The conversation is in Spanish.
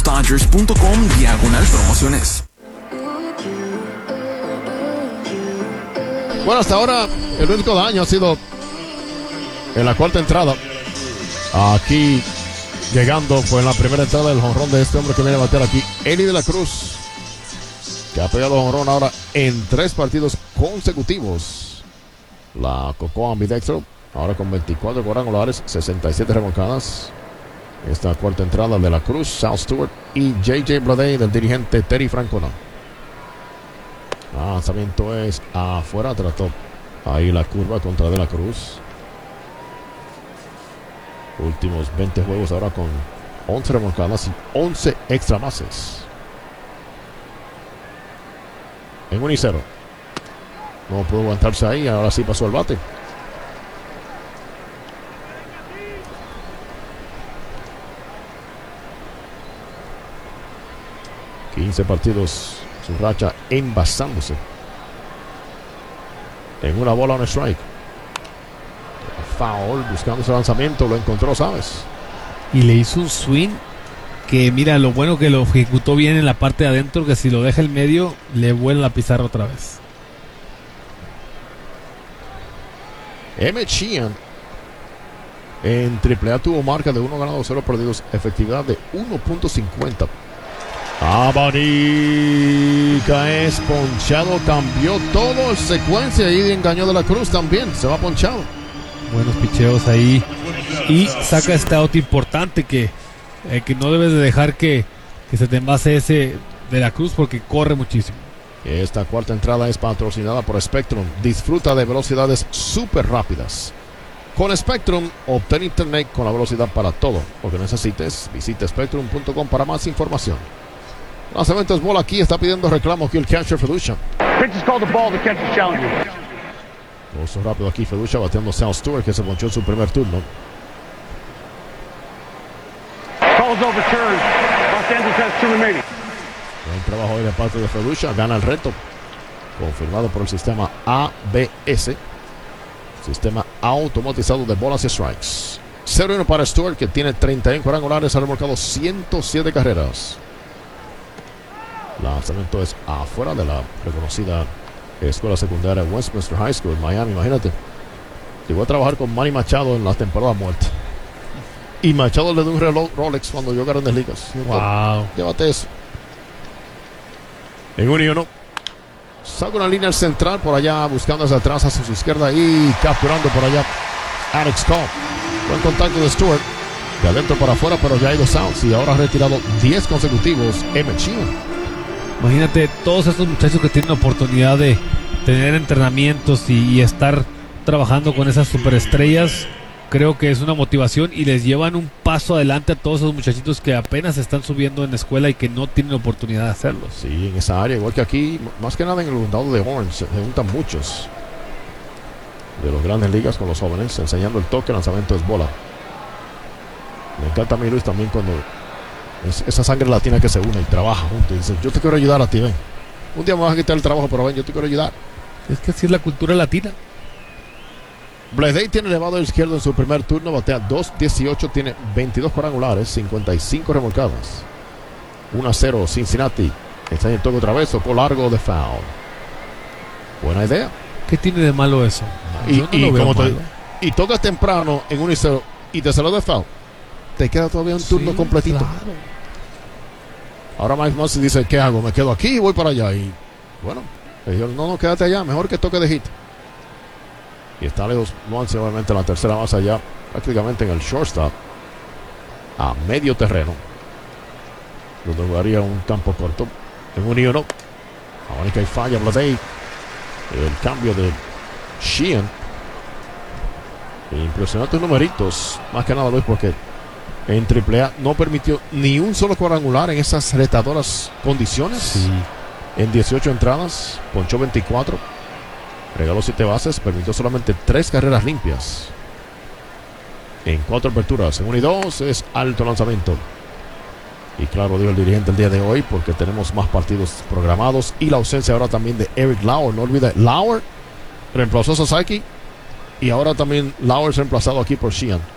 LosDodgers.com/promociones. Bueno, hasta ahora el único daño ha sido en la cuarta entrada. Aquí llegando fue en la primera entrada del jonrón de este hombre que viene a bater aquí, Eli de la Cruz, que ha pegado jonrón ahora en 3 partidos consecutivos. La Cocoa ambidextro, ahora con 24 cuadrangulares, 67 remolcadas. Esta cuarta entrada de la Cruz, Sal Stewart y J.J. Bleday del dirigente Terry Francona. Lanzamiento es afuera, trató ahí la curva contra de la Cruz. Últimos 20 juegos ahora con 11 remolcadas y 11 extra bases. En 1-0. No pudo aguantarse ahí, ahora sí pasó el bate. ...15 partidos su racha envasándose. En una bola, un strike. Foul, buscando ese lanzamiento, lo encontró, ¿sabes? Y le hizo un swing que, mira, lo bueno que lo ejecutó bien en la parte de adentro, que si lo deja el medio, le vuela la pizarra otra vez. Emmett Sheehan en AAA tuvo marca de 1 ganado, 0 perdidos, efectividad de 1.50. Abanica es ponchado, cambió todo el secuencia y engañó de la Cruz también, se va ponchado. Buenos picheos ahí y saca este out importante que no debes de dejar que se te envase ese de la Cruz porque corre muchísimo. Esta cuarta entrada es patrocinada por Spectrum. Disfruta de velocidades súper rápidas. Con Spectrum, obtén internet con la velocidad para todo lo que necesites. Visita spectrum.com para más información. Lanzamiento es bola aquí, está pidiendo reclamo aquí el catcher Feducha. Oso rápido aquí Feducha bateando Sal Stewart, que se ponchó en su primer turno. Buen trabajo hoy de parte de Feducha, gana el reto. Confirmado por el sistema ABS. Sistema automatizado de bolas y strikes. 0-1 para Stewart, que tiene 31 cuadrangulares, ha remolcado 107 carreras. Lanzamiento es afuera de la reconocida escuela secundaria Westminster High School en Miami. Imagínate, llegó a trabajar con Manny Machado en la temporada muerta, y Machado le dio un reloj Rolex cuando llegó a Grandes Ligas. Wow. Llévate eso. En 1-1 saca una línea central por allá, buscando hacia atrás, hacia su izquierda, y capturando por allá Alex Cobb. Buen contacto de Stewart, de adentro para afuera, pero ya ha ido outs y ahora ha retirado 10 consecutivos Emmett Sheehan. Imagínate todos estos muchachos que tienen la oportunidad de tener entrenamientos y estar trabajando con esas superestrellas. Creo que es una motivación y les llevan un paso adelante a todos esos muchachitos que apenas están subiendo en la escuela y que no tienen oportunidad de hacerlo. Sí, en esa área, igual que aquí, más que nada en el condado de Orange, se juntan muchos de los grandes ligas con los jóvenes, enseñando el toque, lanzamiento es bola. Me encanta a mí, Luis, también cuando esa sangre latina que se une y trabaja juntos y dice, yo te quiero ayudar a ti, ven. Un día me vas a quitar el trabajo, pero ven, yo te quiero ayudar. Es que así es la cultura latina. Bleday tiene elevado izquierdo en su primer turno, batea 2.18, tiene 22 cuadrangulares, 55 remolcadas. 1-0 Cincinnati. Está en el toque otra vez, tocó largo de foul. Buena idea. ¿Qué tiene de malo eso? Y tocas temprano en 1-0 y te salió de foul. Te queda todavía un turno completito. Claro. Ahora Mike Muncy dice, ¿qué hago? ¿Me quedo aquí y voy para allá? Y bueno, le dijeron, no, quédate allá, mejor que toque de hit. Y está lejos Muncy, obviamente, en la tercera base allá, prácticamente en el shortstop, a medio terreno, donde jugaría un campo corto. En 1-1, abanica y falla Bleday. El cambio de Sheehan. Impresionantes numeritos, más que nada, Luis, porque en AAA no permitió ni un solo cuadrangular en esas retadoras condiciones. Sí. En 18 entradas, ponchó 24, regaló 7 bases, permitió solamente 3 carreras limpias en 4 aperturas. En 1-2 es alto lanzamiento. Y claro, dijo el dirigente el día de hoy, porque tenemos más partidos programados y la ausencia ahora también de Eric Lauer. No olvide, Lauer reemplazó a Sasaki y ahora también Lauer es reemplazado aquí por Sheehan.